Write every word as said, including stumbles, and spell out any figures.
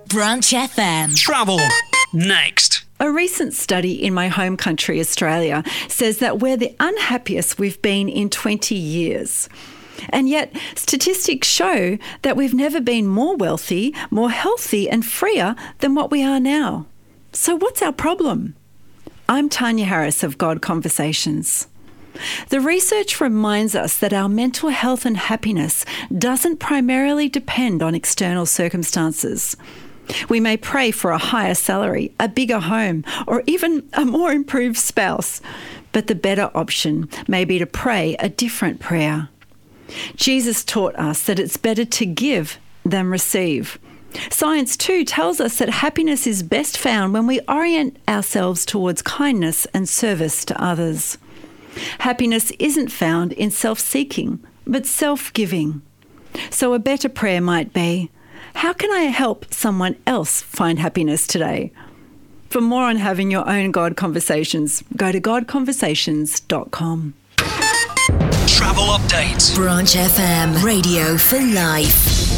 Branch F M. Travel next. A recent study in my home country, Australia, says that we're the unhappiest we've been in twenty years. And yet, statistics show that we've never been more wealthy, more healthy and freer than what we are now. So what's our problem? I'm Tanya Harris of God Conversations. The research reminds us that our mental health and happiness doesn't primarily depend on external circumstances. We may pray for a higher salary, a bigger home, or even a more improved spouse, but the better option may be to pray a different prayer. Jesus taught us that it's better to give than receive. Science too tells us that happiness is best found when we orient ourselves towards kindness and service to others. Happiness isn't found in self-seeking, but self-giving. So a better prayer might be, how can I help someone else find happiness today? For more on having your own God Conversations, go to god conversations dot com. Travel updates. Branch F M. Radio for life.